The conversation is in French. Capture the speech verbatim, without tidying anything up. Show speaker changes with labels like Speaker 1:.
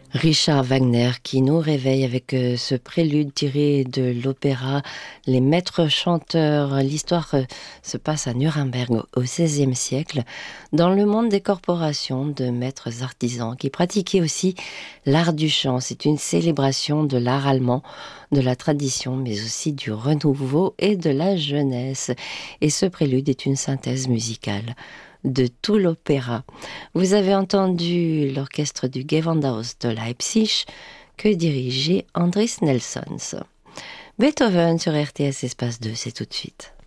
Speaker 1: Richard Wagner qui nous réveille avec euh, ce prélude tiré de l'opéra Les Maîtres Chanteurs. L'histoire euh, se passe à Nuremberg au seizième siècle, dans le monde des corporations de maîtres artisans qui pratiquaient aussi l'art du chant. C'est une célébration de l'art allemand, de la tradition, mais aussi du renouveau et de la jeunesse. Et ce prélude est une synthèse musicale de tout l'opéra. Vous avez entendu l'orchestre du Gewandhaus de Leipzig que dirigeait Andris Nelsons. Beethoven sur R T S Espace deux, c'est tout de suite.